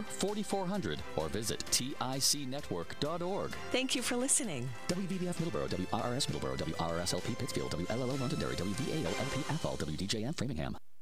4400 or visit ticnetwork.org. Thank you for listening. WVBF Middleborough, WRRS Middleborough, WRSLP Pittsfield, WLLO Londonderry, WVAO LP Athol, WDJM Framingham.